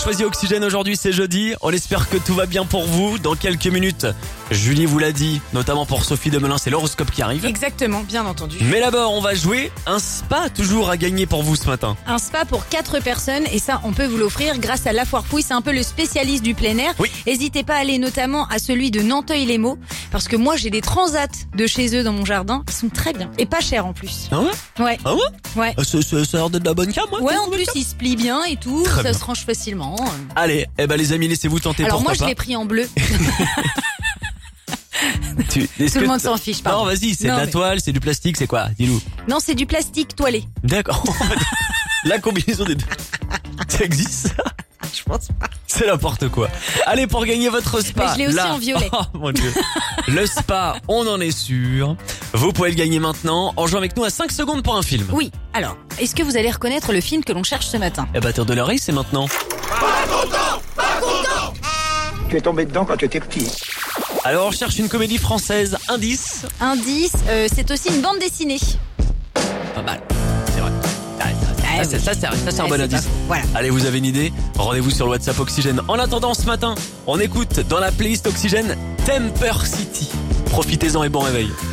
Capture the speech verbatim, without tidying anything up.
Choisis Oxygène aujourd'hui, c'est jeudi. On espère que tout va bien pour vous. Dans quelques minutes, Julie vous l'a dit, notamment pour Sophie Demelin, c'est l'horoscope qui arrive. Exactement, bien entendu. Mais d'abord, on va jouer un spa toujours à gagner pour vous ce matin. Un spa pour quatre personnes et ça, on peut vous l'offrir grâce à La Foire Fouille. C'est un peu le spécialiste du plein air. Oui. N'hésitez pas à aller notamment à celui de Nanteuil-les-Maux parce que moi, j'ai des transats de chez eux dans mon jardin. Ils sont très bien et pas chers en plus. Ah ouais Ouais, Ah ouais ouais. Ah, c'est, c'est, ça a l'air d'être de la bonne cam, ouais. Ouais, en plus, ils se plient bien et tout. Très ça bien. se range facilement. Allez, eh ben les amis, laissez-vous tenter. Alors pour moi, je papa. l'ai pris en bleu. Tu- est-ce Tout le que monde t- s'en fiche, Non, pardon. vas-y, c'est Non, de la mais- toile, c'est du plastique, c'est quoi? Dis-nous. Non, c'est du plastique toilé. D'accord. La combinaison des deux. Ça existe, ça? Je pense pas. C'est n'importe quoi. Allez, pour gagner votre spa. Mais je l'ai aussi là. en violet. Oh mon Dieu. Le spa, on en est sûr. Vous pouvez le gagner maintenant en jouant avec nous à cinq secondes pour un film. Oui. Alors, est-ce que vous allez reconnaître le film que l'on cherche ce matin? Eh bah, de l'oreille, c'est maintenant. Tu es tombé dedans quand tu étais petit. Alors, on cherche une comédie française. Indice. Indice, euh, c'est aussi une bande dessinée. Pas mal. C'est vrai. Ah, ça, ça, Ah, c'est- oui. ça, c'est ça, c'est un Ouais, bon c'est indice. pas faux. Voilà. Allez, vous avez une idée? Rendez-vous sur le WhatsApp Oxygène. En attendant, ce matin, on écoute dans la playlist Oxygène Temper City. Profitez-en et bon réveil.